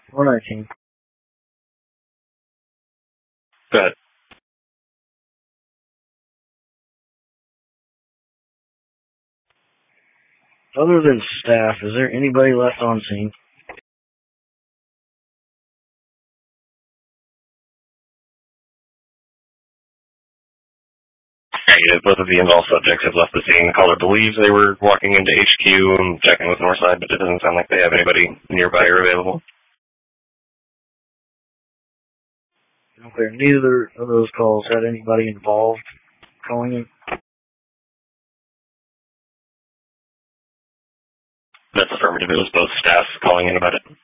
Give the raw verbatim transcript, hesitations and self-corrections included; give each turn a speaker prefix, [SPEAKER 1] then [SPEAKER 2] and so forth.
[SPEAKER 1] All right, team.
[SPEAKER 2] Go ahead.
[SPEAKER 1] Other than staff, is there anybody left on scene?
[SPEAKER 2] Negative. Both of the involved subjects have left the scene. The caller believes they were walking into H Q and checking with Northside, but it doesn't sound like they have anybody nearby or available.
[SPEAKER 1] Okay, neither of those calls had anybody involved calling in?
[SPEAKER 2] That's affirmative. It was both staff calling in about it.